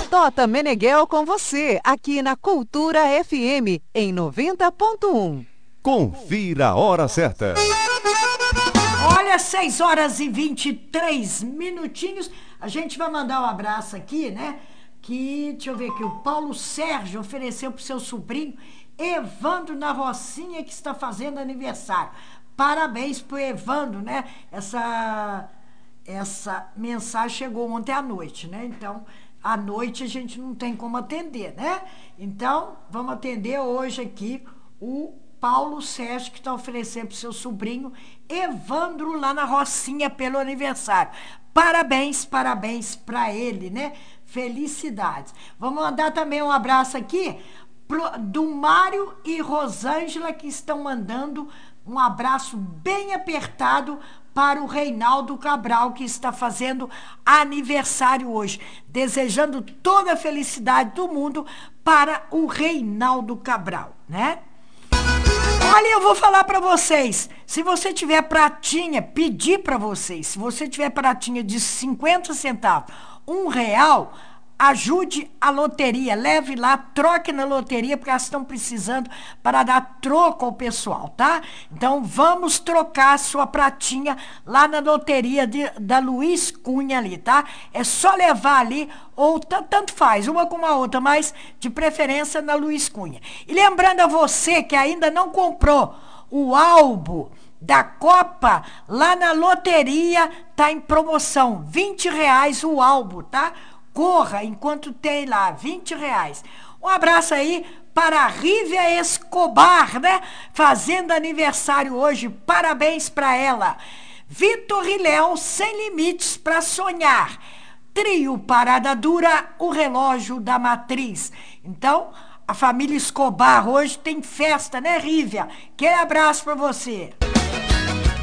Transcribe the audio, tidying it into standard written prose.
Tota Meneghel com você, aqui na Cultura FM, em 90.1. Confira a hora certa. Olha, 6 horas e 23 minutinhos. A gente vai mandar um abraço aqui, né? Deixa eu ver aqui, o Paulo Sérgio ofereceu pro seu sobrinho Evandro na Rocinha, que está fazendo aniversário. Parabéns pro Evandro, né? Essa mensagem chegou ontem à noite, né? Então, à noite a gente não tem como atender, né? Então, vamos atender hoje aqui o Paulo Sérgio, que está oferecendo para o seu sobrinho Evandro lá na Rocinha pelo aniversário. Parabéns para ele, né? Felicidades. Vamos mandar também um abraço aqui do Mário e Rosângela, que estão mandando um abraço bem apertado para o Reinaldo Cabral, que está fazendo aniversário hoje. Desejando toda a felicidade do mundo para o Reinaldo Cabral, né? Olha, eu vou falar para vocês, se você tiver pratinha, pedir para vocês, se você tiver pratinha de 50 centavos, R$1, ajude a loteria, leve lá, troque na loteria, porque elas estão precisando para dar troco ao pessoal, tá? Então, vamos trocar a sua pratinha lá na loteria da Luiz Cunha ali, tá? É só levar ali, ou tanto faz, uma com a outra, mas de preferência na Luiz Cunha. E lembrando a você que ainda não comprou o álbum da Copa, lá na loteria tá em promoção, R$20 o álbum, tá? Corra enquanto tem lá, R$20. Um abraço aí para a Rívia Escobar, né? Fazendo aniversário hoje, parabéns para ela. Vitor e Léo, Sem Limites para Sonhar. Trio Parada Dura, o Relógio da Matriz. Então, a família Escobar hoje tem festa, né, Rívia? Aquele abraço para você.